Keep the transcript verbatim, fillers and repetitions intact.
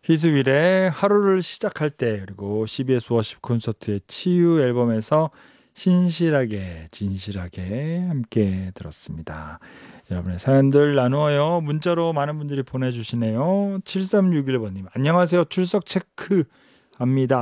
히스윌의 하루를 시작할 때, 그리고 씨비에스 워십 콘서트의 치유 앨범에서 신실하게 진실하게 함께 들었습니다. 여러분의 사연들 나누어요. 문자로 많은 분들이 보내주시네요. 칠삼육일 번님 안녕하세요. 출석 체크합니다.